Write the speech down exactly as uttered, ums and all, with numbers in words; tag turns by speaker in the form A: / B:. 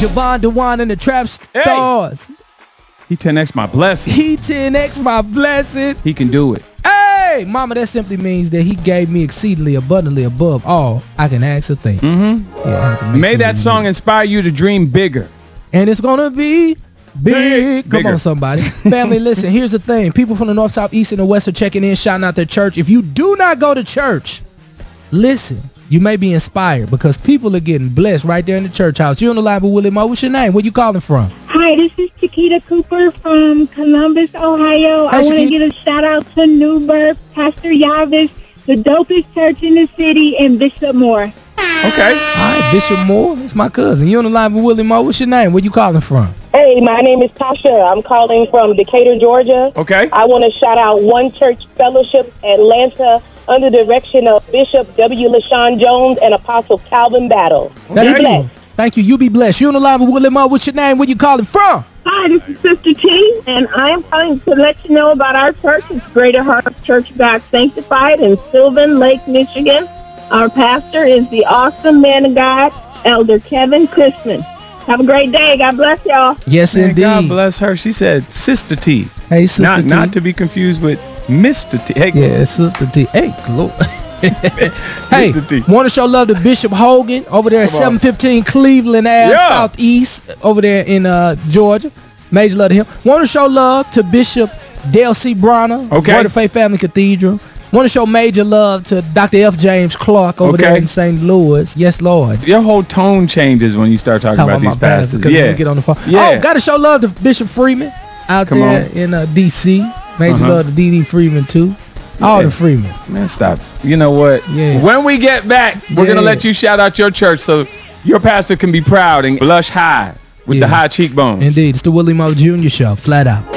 A: Javon DeWan and the Trap Stars.
B: Hey. He ten X my blessing.
A: He ten X my blessing.
B: He can do it.
A: Hey, mama, that simply means that he gave me exceedingly abundantly above all I can ask or think.
B: Mm-hmm.
A: Yeah,
B: May that song inspire you to dream bigger.
A: And it's going to be big.
B: Big.
A: Come
B: Bigger.
A: on, somebody. Family, listen, here's the thing. People from the north, south, east, and the west are checking in, shouting out their church. If you do not go to church, listen. You may be inspired because people are getting blessed right there in the church house. You're on the line with Willie Moore. What's your name? Where you calling from?
C: Hi, this is Chiquita Cooper from Columbus, Ohio.
A: Hi,
C: I want to
A: Chiquita.
C: give a shout out to Newburgh, Pastor Yavis, the dopest church in the city, and Bishop Moore.
B: Okay.
A: All right, Bishop Moore. That's my cousin. You're on the line with Willie Moore. What's your name? Where you calling from?
D: Hey, my name is Tasha. I'm calling from Decatur, Georgia.
B: Okay.
D: I want to shout out One Church Fellowship, Atlanta, under the direction of Bishop W. LaShawn Jones and Apostle Calvin Battle.
A: Thank
D: Be
A: you.
D: blessed.
A: Thank you. You be blessed. You're on the line with Willie Moore. What's your name? Where you calling from?
C: Hi, this is Sister T, and I am calling to let you know about our church. It's Greater Heart Church of God Sanctified in Sylvan Lake, Michigan. Our pastor is the awesome man of God, Elder Kevin Christman. Have a great day. God bless y'all.
A: Yes,
B: Man,
A: indeed.
B: God bless her. She said Sister T.
A: Hey, Sister
B: not,
A: T.
B: Not to be confused with Mister T. Hey,
A: Yeah, Sister T. Hey, Lord. Hey,
B: Mister T.
A: want to show love to Bishop Hogan over there at
B: Come on.
A: seven fifteen Cleveland Ave,
B: Yeah.
A: Southeast, over there in uh, Georgia. Major love to him. Want to show love to Bishop Dale C. Bronner,
B: Okay.
A: Word of Faith Family Cathedral. Want to show major love to Doctor F. James Clark over there
B: Okay.
A: in Saint Louis. Yes, Lord.
B: Your whole tone changes when you start talking
A: Talking
B: about these
A: my pastor,
B: pastors.
A: 'cause we
B: Yeah.
A: don't get on the phone.
B: Yeah.
A: Oh, got to show love to Bishop Freeman out
B: Come
A: there
B: on.
A: in uh, D C. Major
B: Uh-huh.
A: love to D D Freeman too. All
B: Yeah.
A: the Freeman.
B: Man, stop. You know what?
A: Yeah.
B: When we get back, we're
A: Yeah.
B: going to let you shout out your church so your pastor can be proud and blush high with
A: Yeah.
B: the high cheekbones.
A: Indeed, it's the Willie Moore Junior Show, flat out.